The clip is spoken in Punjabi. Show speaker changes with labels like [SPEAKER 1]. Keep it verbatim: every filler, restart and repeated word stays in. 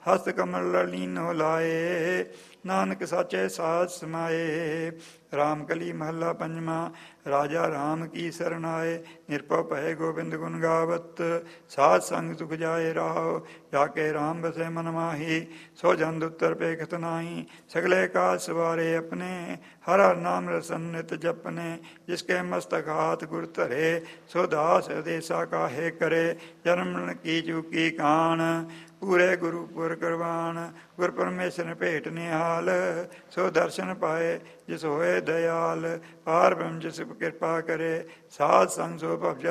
[SPEAKER 1] ਹਸਤ ਕਮਲ ਲੀਨੋ ਲਾਏ, ਨਾਨਕ ਸਾਚੇ ਸਾਧ ਸਮਾਏ। ਰਾਮ ਕਲੀ ਮਹੱਲਾ ਪੰਜਵਾਂ। ਰਾਜਾ ਰਾਮ ਕੀ ਸਰਣ ਆਏ, ਨਿਰਭਉ ਭਏ ਗੋਬਿੰਦ ਗੁਣ ਗਾਵਤ। ਸਾਧ ਸੰਗ ਸੁਖ ਜਾਏ ਰਾਹੁ, ਜਾ ਕੇ ਰਾਮ ਬਸੇ ਮਨ ਮਾਹੀ। ਸੋ ਜਨ ਉੱਤਰ ਪੇਖਤ ਨਾਹੀ, ਸਗਲੇ ਕਾਜ ਸਵਾਰੇ ਆਪਣੇ। ਹਰ ਹਰ ਨਾਮ ਰਸਨ ਨਿਤ ਜਪਨੇ, ਜਿਸਕੇ ਮਸਤਕ ਹਾਥ ਗੁਰ ਧਰੇ। ਸੋ ਦਾਸ ਅਦੇਸਾ ਕਾਹੇ ਕਰੇ, ਜਨਮ ਕੀ ਚੂਕੀ ਕਾਣ। ਪੂਰੇ ਗੁਰੂ ਪੁਰ ਕਰਵਾਣ, ਗੁਰ ਪਰਮੇਸ਼ਰ ਭੇਟ ਨਿਹਾਲ। ਸੋ ਦਰਸ਼ਨ ਪਾਏ ਜਿਸ ਹੋਏ ਦਇਆਲ, ਪਾਰ ਬ੍ਰਹਮ ਜਿਸ ਕਿਰਪਾ ਕਰੇ। ਸਾਧ ਸੰਗ ਸੋ ਭਵ